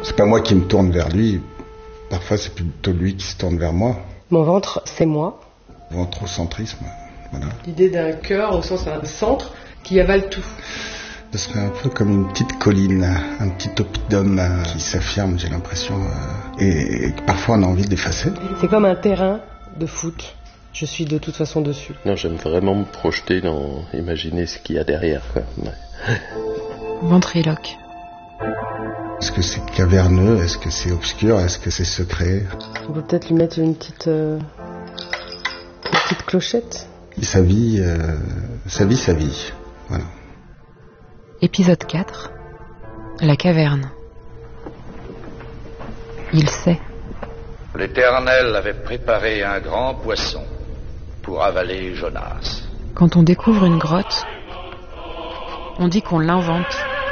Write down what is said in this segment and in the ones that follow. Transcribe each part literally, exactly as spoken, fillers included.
C'est pas moi qui me tourne vers lui, parfois c'est plutôt lui qui se tourne vers moi. Mon ventre, c'est moi. Ventrocentrisme, voilà. L'idée d'un cœur au sens d'un centre qui avale tout. Ce serait un peu comme une petite colline, un petit oppidum qui s'affirme, j'ai l'impression, et que parfois on a envie d'effacer. C'est comme un terrain de foot. Je suis de toute façon dessus. Non, j'aime vraiment me projeter dans, imaginer ce qu'il y a derrière, quoi. Ouais. Ventriloque. Est-ce que c'est caverneux? Est-ce que c'est obscur? Est-ce que c'est secret? On peut peut-être lui mettre une petite, euh, une petite clochette. Sa vie, euh, sa vie, sa vie. Voilà. Épisode quatre. La caverne. Il sait. L'Éternel avait préparé un grand poisson pour avaler Jonas. Quand on découvre une grotte, on dit qu'on l'invente.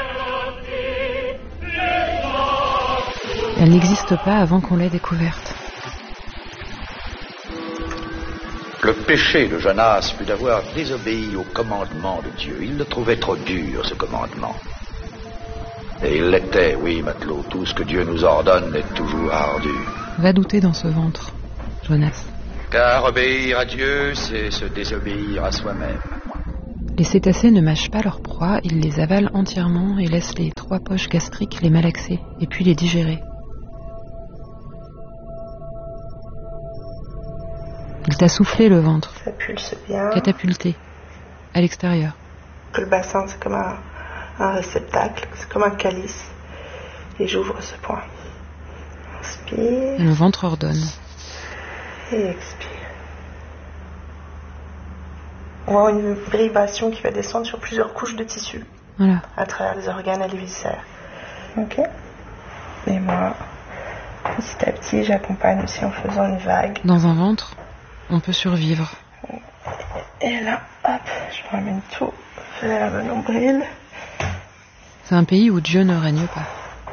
Elle n'existe pas avant qu'on l'ait découverte. Le péché de Jonas fut d'avoir désobéi au commandement de Dieu. Il le trouvait trop dur, ce commandement. Et il l'était, oui, matelot. Tout ce que Dieu nous ordonne est toujours ardu. Va douter dans ce ventre, Jonas. Car obéir à Dieu, c'est se désobéir à soi-même. Les cétacés ne mâchent pas leur proie, ils les avalent entièrement et laissent les trois poches gastriques les malaxer, et puis les digérer. Il t'a soufflé le ventre. Ça pulse bien. Catapulté. À l'extérieur. Le bassin, c'est comme un, un réceptacle, c'est comme un calice. Et j'ouvre ce point. Inspire. Et le ventre ordonne. Et expire. On va avoir une vibration qui va descendre sur plusieurs couches de tissu. Voilà. À travers les organes et les viscères. Ok. Et moi, petit à petit, j'accompagne aussi en faisant une vague. Dans un ventre, on peut survivre. Et là, hop, je ramène tout vers le nombril. C'est un pays où Dieu ne règne pas.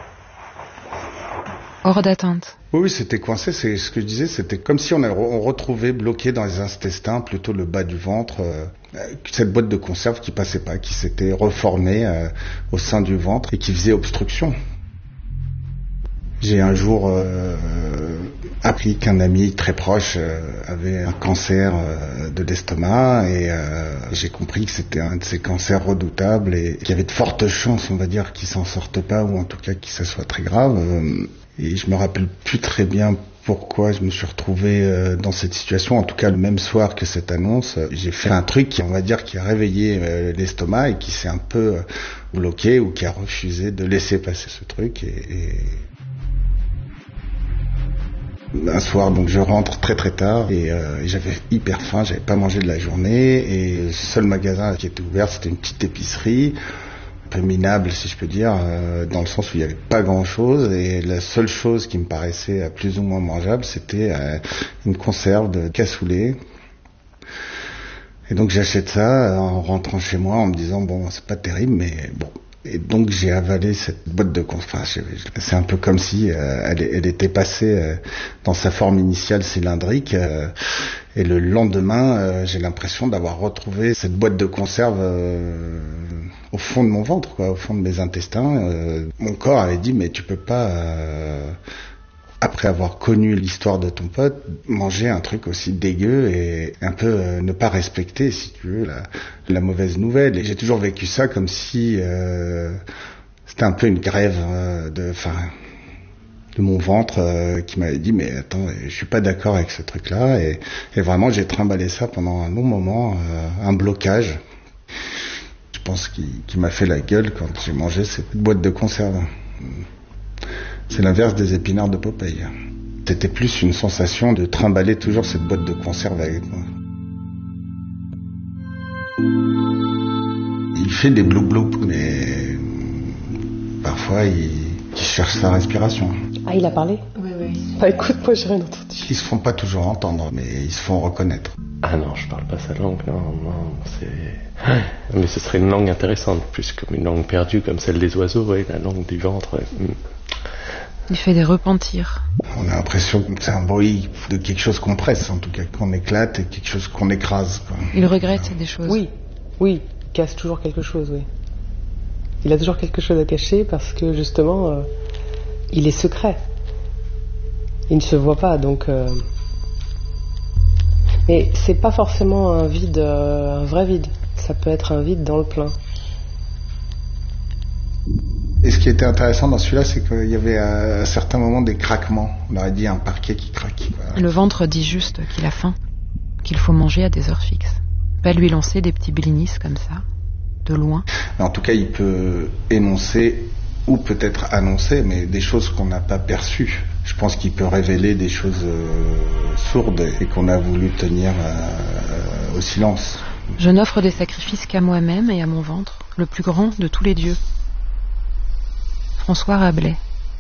Hors d'atteinte. Oui, c'était coincé, c'est ce que je disais, c'était comme si on, a, on retrouvait bloqué dans les intestins, plutôt le bas du ventre, euh, cette boîte de conserve qui passait pas, qui s'était reformée euh, au sein du ventre et qui faisait obstruction. J'ai un jour euh, appris qu'un ami très proche euh, avait un cancer euh, de l'estomac et euh, j'ai compris que c'était un de ces cancers redoutables et qu'il y avait de fortes chances, on va dire, qu'il s'en sorte pas ou en tout cas que ça soit très grave. Euh, et je me rappelle plus très bien pourquoi je me suis retrouvé euh, dans cette situation. En tout cas, le même soir que cette annonce, j'ai fait un truc qui, on va dire, qui a réveillé euh, l'estomac et qui s'est un peu euh, bloqué ou qui a refusé de laisser passer ce truc et, et... Un soir, donc je rentre très très tard et euh, j'avais hyper faim, j'avais pas mangé de la journée et le seul magasin qui était ouvert, c'était une petite épicerie, un peu minable si je peux dire, euh, dans le sens où il n'y avait pas grand chose et la seule chose qui me paraissait plus ou moins mangeable, c'était euh, une conserve de cassoulet. Et donc j'achète ça en rentrant chez moi en me disant bon, c'est pas terrible mais bon. Et donc j'ai avalé cette boîte de conserve. Enfin, c'est un peu comme si euh, elle, elle était passée euh, dans sa forme initiale cylindrique. Euh, et le lendemain, euh, j'ai l'impression d'avoir retrouvé cette boîte de conserve euh, au fond de mon ventre, quoi, au fond de mes intestins. Euh, mon corps avait dit mais tu peux pas, euh, après avoir connu l'histoire de ton pote, manger un truc aussi dégueu et un peu euh, ne pas respecter, si tu veux, la, la mauvaise nouvelle. Et j'ai toujours vécu ça comme si euh, c'était un peu une grève euh, de, enfin, de mon ventre euh, qui m'avait dit mais attends, je suis pas d'accord avec ce truc-là. Et, et vraiment, j'ai trimballé ça pendant un long moment, euh, un blocage. Je pense qu'il, qu'il m'a fait la gueule quand j'ai mangé cette boîte de conserve. C'est l'inverse des épinards de Popeye. C'était plus une sensation de trimballer toujours cette boîte de conserve avec moi. Il fait des bloup-bloup, mais parfois il, il cherche sa respiration. Ah, il a parlé? Oui, oui. Bah écoute, moi j'ai rien entendu. Ils se font pas toujours entendre, mais ils se font reconnaître. Ah non, je parle pas sa langue, non, non, c'est... Mais ce serait une langue intéressante, plus comme une langue perdue, comme celle des oiseaux, ouais, la langue du ventre, ouais. Il fait des repentirs. On a l'impression que c'est un bruit de quelque chose qu'on presse, en tout cas, qu'on éclate et quelque chose qu'on écrase, quoi. Il regrette des choses. Oui, oui, il cache toujours quelque chose, oui. Il a toujours quelque chose à cacher parce que, justement, euh, il est secret. Il ne se voit pas, donc... Euh... Mais c'est pas forcément un vide, euh, un vrai vide. Ça peut être un vide dans le plein. Et ce qui était intéressant dans celui-là, c'est qu'il y avait à certains moments des craquements. On aurait dit un parquet qui craque. Voilà. Le ventre dit juste qu'il a faim, qu'il faut manger à des heures fixes. Pas lui lancer des petits blinis comme ça, de loin. Mais en tout cas, il peut énoncer ou peut-être annoncer, mais des choses qu'on n'a pas perçues. Je pense qu'il peut révéler des choses euh, sourdes et qu'on a voulu tenir euh, au silence. Je n'offre des sacrifices qu'à moi-même et à mon ventre, le plus grand de tous les dieux. François Rabelais.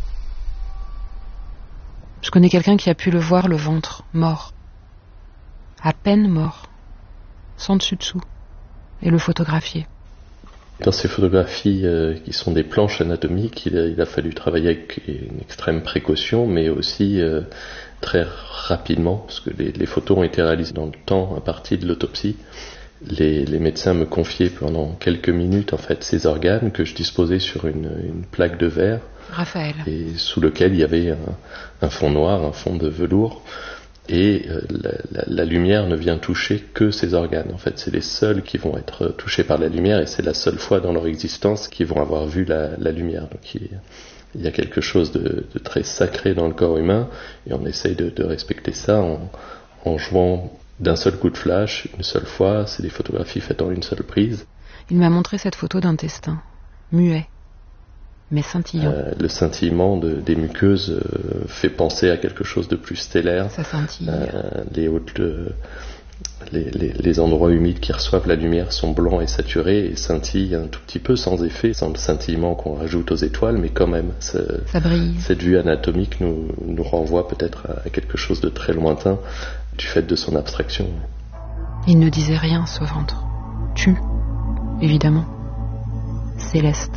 Je connais quelqu'un qui a pu le voir, le ventre, mort. À peine mort. Sans dessus-dessous. Et le photographier. Dans ces photographies euh, qui sont des planches anatomiques, il a, il a fallu travailler avec une extrême précaution, mais aussi euh, très rapidement, parce que les, les photos ont été réalisées dans le temps à partir de l'autopsie. Les, les médecins me confiaient pendant quelques minutes en fait ces organes que je disposais sur une, une plaque de verre, Raphaël, et sous lequel il y avait un, un fond noir, un fond de velours. Et euh, la, la, la lumière ne vient toucher que ces organes. En fait, c'est les seuls qui vont être touchés par la lumière, et c'est la seule fois dans leur existence qu'ils vont avoir vu la, la lumière. Donc il, il y a quelque chose de, de très sacré dans le corps humain, et on essaye de, de respecter ça en, en jouant d'un seul coup de flash, une seule fois. C'est des photographies faites en une seule prise. Il m'a montré cette photo d'intestin, muet, mais scintillant. Euh, le scintillement de, des muqueuses euh, fait penser à quelque chose de plus stellaire. Ça scintille. Euh, les, hautes, euh, les, les, les endroits humides qui reçoivent la lumière sont blancs et saturés et scintillent un tout petit peu sans effet, sans le scintillement qu'on rajoute aux étoiles, mais quand même, ça brille. Cette vue anatomique nous, nous renvoie peut-être à quelque chose de très lointain du fait de son abstraction. Il ne disait rien, ce ventre. Tu, évidemment. Céleste.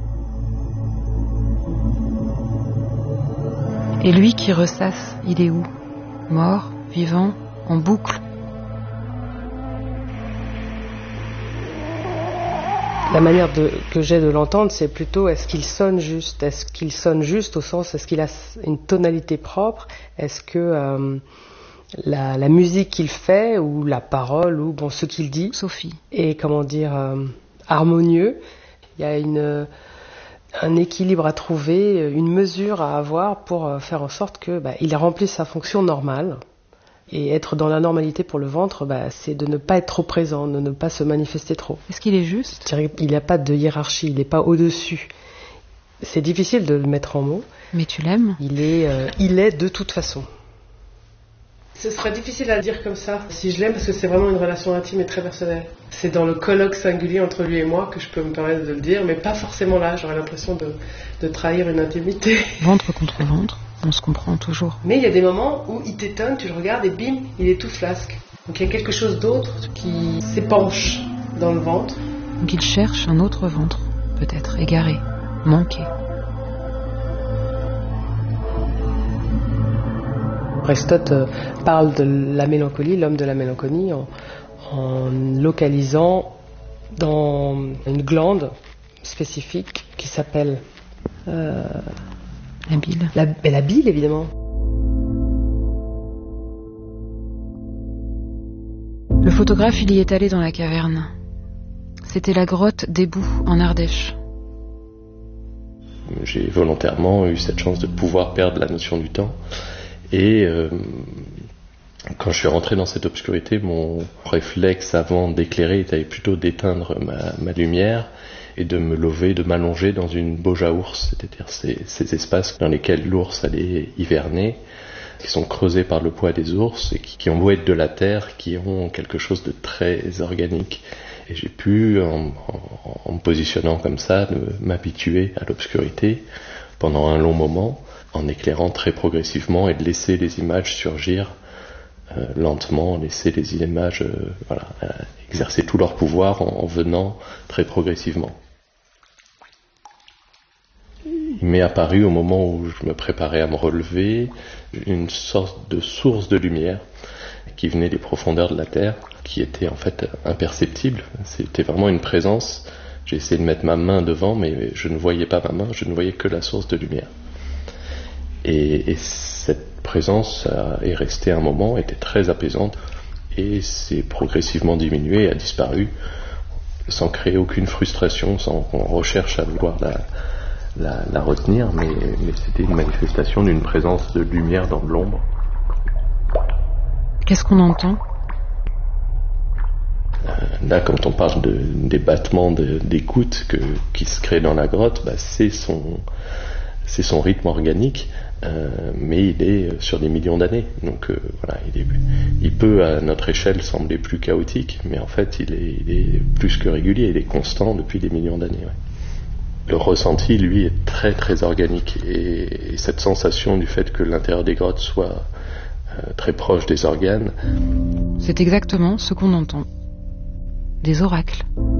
Et lui qui ressasse, il est où? Mort, vivant, en boucle? La manière de, que j'ai de l'entendre, c'est plutôt est-ce qu'il sonne juste? Est-ce qu'il sonne juste au sens, est-ce qu'il a une tonalité propre? Est-ce que euh, la, la musique qu'il fait, ou la parole, ou bon, ce qu'il dit, Sophie, est, comment dire, euh, harmonieux? Il y a une... un équilibre à trouver, une mesure à avoir pour faire en sorte que bah, il remplisse sa fonction normale. Et être dans la normalité pour le ventre, bah, c'est de ne pas être trop présent, de ne pas se manifester trop. Est-ce qu'il est juste? Il n'y a pas de hiérarchie, il n'est pas au-dessus. C'est difficile de le mettre en mots. Mais tu l'aimes? Il est, euh, il est de toute façon. Ce serait difficile à dire comme ça, si je l'aime, parce que c'est vraiment une relation intime et très personnelle. C'est dans le colloque singulier entre lui et moi que je peux me permettre de le dire, mais pas forcément là, j'aurais l'impression de, de trahir une intimité. Ventre contre ventre, on se comprend toujours. Mais il y a des moments où il t'étonne, tu le regardes et bim, il est tout flasque. Donc il y a quelque chose d'autre qui s'épanche dans le ventre. Donc il cherche un autre ventre, peut-être égaré, manqué. Aristote euh, parle de la mélancolie, l'homme de la mélancolie, en, en localisant dans une glande spécifique qui s'appelle euh, la bile. La, mais la bile, évidemment. Le photographe, il y est allé dans la caverne. C'était la grotte d'Ébou, en Ardèche. J'ai volontairement eu cette chance de pouvoir perdre la notion du temps. Et euh, quand je suis rentré dans cette obscurité, mon réflexe avant d'éclairer était plutôt d'éteindre ma, ma lumière et de me lever, de m'allonger dans une bauge à ours, c'est-à-dire ces, ces espaces dans lesquels l'ours allait hiverner, qui sont creusés par le poids des ours et qui, qui ont beau être de la terre, qui ont quelque chose de très organique. Et j'ai pu, en, en, en me positionnant comme ça, de m'habituer à l'obscurité pendant un long moment, en éclairant très progressivement et de laisser les images surgir euh, lentement, laisser les images euh, voilà, euh, exercer tout leur pouvoir en, en venant très progressivement. Il m'est apparu au moment où je me préparais à me relever une sorte de source de lumière qui venait des profondeurs de la Terre, qui était en fait imperceptible. C'était vraiment une présence. J'ai essayé de mettre ma main devant, mais je ne voyais pas ma main, je ne voyais que la source de lumière. Et, et cette présence a, est restée un moment, était très apaisante, et s'est progressivement diminuée et a disparu, sans créer aucune frustration, sans qu'on recherche à vouloir la, la, la retenir, mais, mais c'était une manifestation d'une présence de lumière dans l'ombre. Qu'est-ce qu'on entend ? Là, quand on parle de, des battements de, d'écoute que, qui se créent dans la grotte, bah, c'est, son, c'est son rythme organique, euh, mais il est sur des millions d'années. Donc euh, voilà, il, est, il peut à notre échelle sembler plus chaotique, mais en fait il est, il est plus que régulier, il est constant depuis des millions d'années. Ouais. Le ressenti, lui, est très très organique, et, et cette sensation du fait que l'intérieur des grottes soit euh, très proche des organes, c'est exactement ce qu'on entend. Des oracles.